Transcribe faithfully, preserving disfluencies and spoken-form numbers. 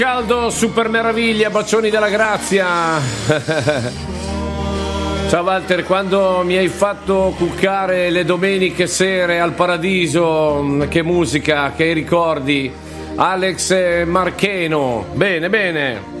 Caldo, super meraviglia, bacioni della grazia. Ciao Walter, quando mi hai fatto cuccare le domeniche sere al paradiso, che musica, che ricordi. Alex Marcheno, bene bene.